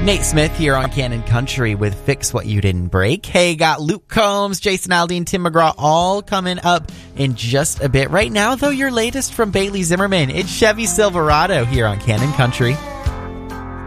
Nate Smith here on Cannon Country with Fix What You Didn't Break. Hey, got Luke Combs, Jason Aldean, Tim McGraw all coming up in just a bit. Right now, though, your latest from Bailey Zimmerman. It's Chevy Silverado here on Cannon Country.